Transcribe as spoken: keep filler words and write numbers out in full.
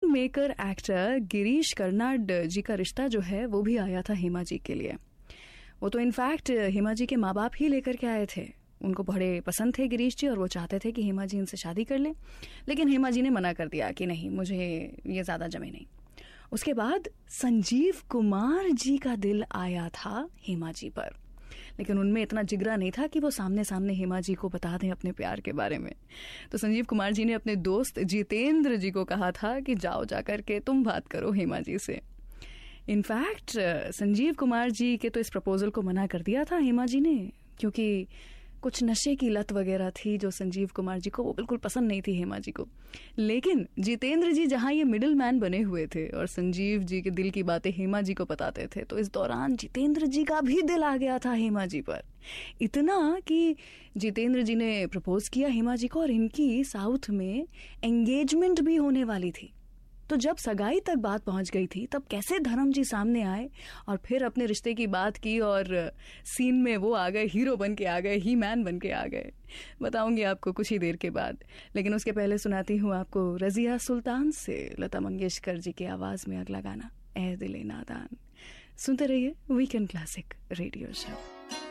Maker actor Girish Karnad जी का रिश्ता जो है वो भी आया था हेमा जी के लिए। वो तो इनफैक्ट हेमा जी के माँ बाप ही लेकर के आए थे। उनको बड़े पसंद थे गिरीश जी और वो चाहते थे कि हेमा जी इनसे शादी कर ले, लेकिन हेमा जी ने मना कर दिया कि नहीं, मुझे ये ज्यादा जमे नहीं। उसके बाद संजीव कुमार जी का दिल आया था हेमा जी पर, लेकिन उनमें इतना जिगरा नहीं था कि वो सामने सामने हेमा जी को बता दें अपने प्यार के बारे में। तो संजीव कुमार जी ने अपने दोस्त जितेंद्र जी को कहा था कि जाओ जाकर के तुम बात करो हेमा जी से। इनफैक्ट संजीव कुमार जी के तो इस प्रपोजल को मना कर दिया था हेमा जी ने, क्योंकि कुछ नशे की लत वगैरह थी जो संजीव कुमार जी को वो बिल्कुल पसंद नहीं थी हेमा जी को। लेकिन जितेंद्र जी जहां ये मिडिल मैन बने हुए थे और संजीव जी के दिल की बातें हेमा जी को बताते थे, तो इस दौरान जितेंद्र जी का भी दिल आ गया था हेमा जी पर, इतना कि जितेंद्र जी ने प्रपोज किया हेमा जी को और इनकी साउथ में एंगेजमेंट भी होने वाली थी। तो जब सगाई तक बात पहुंच गई थी, तब कैसे धर्म जी सामने आए और फिर अपने रिश्ते की बात की और सीन में वो आ गए, हीरो बन के आ गए, ही मैन बन के आ गए। बताऊंगी आपको कुछ ही देर के बाद, लेकिन उसके पहले सुनाती हूँ आपको रजिया सुल्तान से लता मंगेशकर जी की आवाज में अगला गाना, ए दिले नादान। सुनते रहिए वीकेंड क्लासिक रेडियो शो।